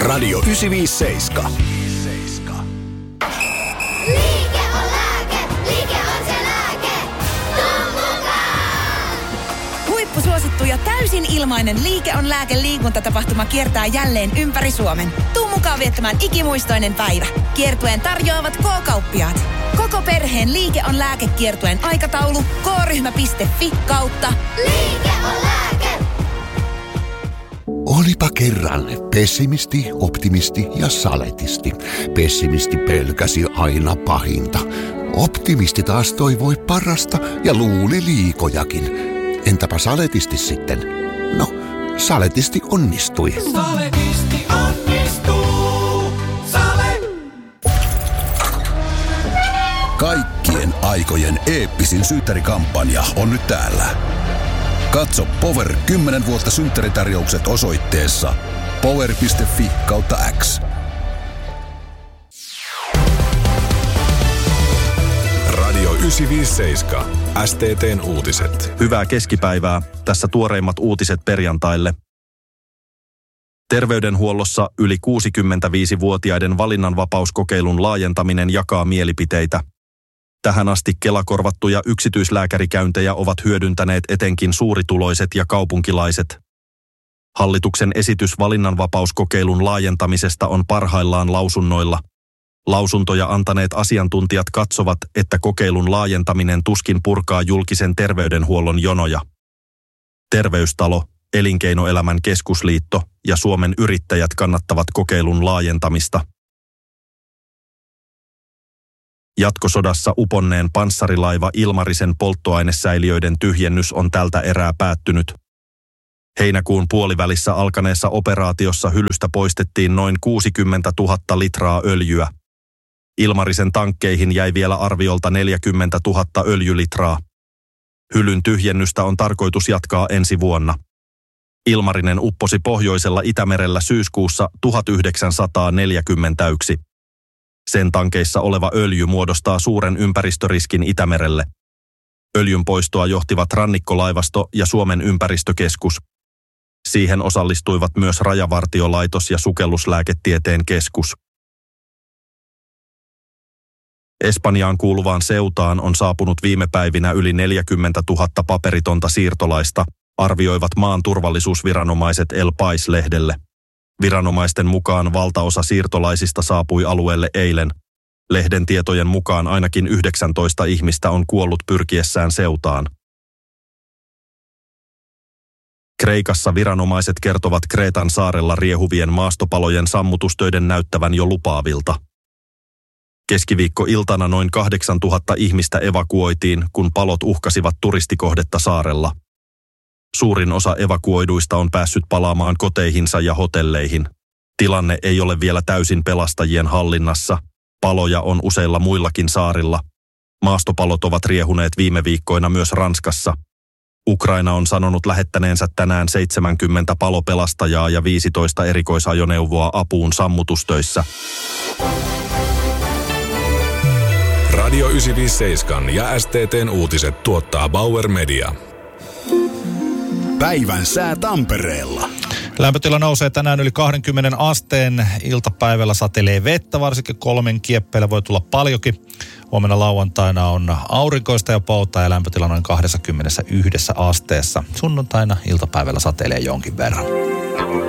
Radio 957. Liike on lääke, liike on se lääke. Tuu mukaan! Huippusuosittu ja täysin ilmainen Liike on lääke -liikuntatapahtuma kiertää jälleen ympäri Suomen. Tuu mukaan viettämään ikimuistoinen päivä. Kiertueen tarjoavat K-kauppiaat. Koko perheen Liike on lääke -kiertueen aikataulu k-ryhmä.fi/. Liike on lääke. Olipa kerran pessimisti, optimisti ja saletisti. Pessimisti pelkäsi aina pahinta. Optimisti taas toivoi parasta ja luuli liikojakin. Entäpä saletisti sitten? No, saletisti onnistui. Saletisti onnistuu. Kaikkien aikojen eeppisin synttärikampanja on nyt täällä. Katso Power 10 vuotta synttäritarjoukset osoitteessa power.fi/X. Radio 957. STT:n uutiset. Hyvää keskipäivää. Tässä tuoreimmat uutiset perjantaille. Terveydenhuollossa yli 65-vuotiaiden valinnanvapauskokeilun laajentaminen jakaa mielipiteitä. Tähän asti Kela-korvattuja yksityislääkärikäyntejä ovat hyödyntäneet etenkin suurituloiset ja kaupunkilaiset. Hallituksen esitys valinnanvapauskokeilun laajentamisesta on parhaillaan lausunnoilla. Lausuntoja antaneet asiantuntijat katsovat, että kokeilun laajentaminen tuskin purkaa julkisen terveydenhuollon jonoja. Terveystalo, Elinkeinoelämän keskusliitto ja Suomen yrittäjät kannattavat kokeilun laajentamista. Jatkosodassa uponneen panssarilaiva Ilmarisen polttoainesäiliöiden tyhjennys on tältä erää päättynyt. Heinäkuun puolivälissä alkaneessa operaatiossa hyllystä poistettiin noin 60 000 litraa öljyä. Ilmarisen tankkeihin jäi vielä arviolta 40 000 öljylitraa. Hyllyn tyhjennystä on tarkoitus jatkaa ensi vuonna. Ilmarinen upposi pohjoisella Itämerellä syyskuussa 1941. Sen tankeissa oleva öljy muodostaa suuren ympäristöriskin Itämerelle. Öljyn poistoa johtivat rannikkolaivasto ja Suomen ympäristökeskus. Siihen osallistuivat myös Rajavartiolaitos ja Sukelluslääketieteen keskus. Espanjaan kuuluvaan Ceutaan on saapunut viime päivinä yli 40 000 paperitonta siirtolaista, arvioivat maan turvallisuusviranomaiset El País-lehdelle. Viranomaisten mukaan valtaosa siirtolaisista saapui alueelle eilen. Lehden tietojen mukaan ainakin 19 ihmistä on kuollut pyrkiessään Ceutaan. Kreikassa viranomaiset kertovat Kreetan saarella riehuvien maastopalojen sammutustöiden näyttävän jo lupaavilta. Keskiviikkoiltana noin 8 000 ihmistä evakuoitiin, kun palot uhkasivat turistikohdetta saarella. Suurin osa evakuoiduista on päässyt palaamaan koteihinsa ja hotelleihin. Tilanne ei ole vielä täysin pelastajien hallinnassa. Paloja on useilla muillakin saarilla. Maastopalot ovat riehuneet viime viikkoina myös Ranskassa. Ukraina on sanonut lähettäneensä tänään 70 palopelastajaa ja 15 erikoisajoneuvoa apuun sammutustöissä. Radio 957 ja STT:n uutiset tuottaa Bauer Media. Päivän sää Tampereella. Lämpötila nousee tänään yli 20 asteen. Iltapäivällä satelee vettä, varsinkin 3 kieppeillä voi tulla paljonkin. Huomenna lauantaina on aurinkoista ja poutaa ja lämpötila noin 21 asteessa. Sunnuntaina iltapäivällä satelee jonkin verran.